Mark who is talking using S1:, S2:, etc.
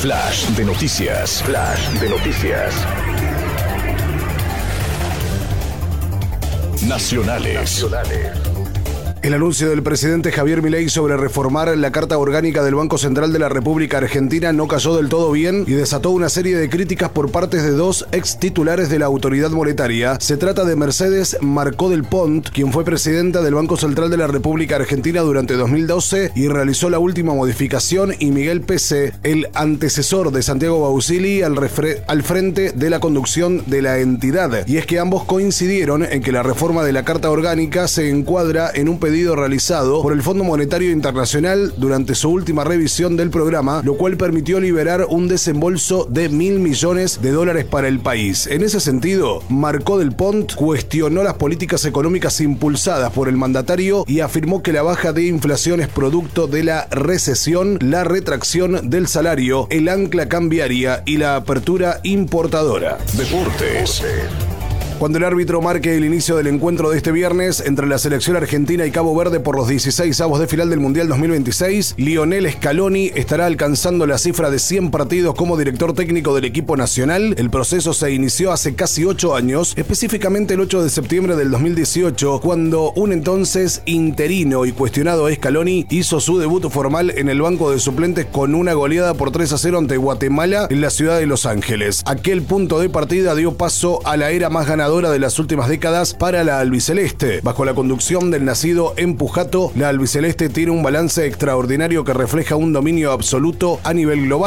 S1: Flash de noticias. Flash de noticias. Nacionales.
S2: El anuncio del presidente Javier Milei sobre reformar la Carta Orgánica del Banco Central de la República Argentina no cayó del todo bien y desató una serie de críticas por parte de dos ex titulares de la autoridad monetaria. Se trata de Mercedes Marcó del Pont, quien fue presidenta del Banco Central de la República Argentina durante 2012 y realizó la última modificación, y Miguel Pese, el antecesor de Santiago Bausili al frente de la conducción de la entidad. Y es que ambos coincidieron en que la reforma de la Carta Orgánica se encuadra en un pedido realizado por el Fondo Monetario Internacional durante su última revisión del programa, lo cual permitió liberar un desembolso de $1.000 millones para el país. En ese sentido, Marcó del Pont cuestionó las políticas económicas impulsadas por el mandatario y afirmó que la baja de inflación es producto de la recesión, la retracción del salario, el ancla cambiaria y la apertura importadora.
S1: Deportes.
S2: Cuando el árbitro marque el inicio del encuentro de este viernes entre la selección argentina y Cabo Verde por los 16avos de final del Mundial 2026, Lionel Scaloni estará alcanzando la cifra de 100 partidos como director técnico del equipo nacional. El proceso se inició hace casi 8 años, específicamente el 8 de septiembre del 2018, cuando un entonces interino y cuestionado Scaloni hizo su debut formal en el banco de suplentes con una goleada por 3-0 ante Guatemala en la ciudad de Los Ángeles. Aquel punto de partida dio paso a la era más ganadora de las últimas décadas para la albiceleste. Bajo la conducción del nacido en Pujato, la albiceleste tiene un balance extraordinario que refleja un dominio absoluto a nivel global.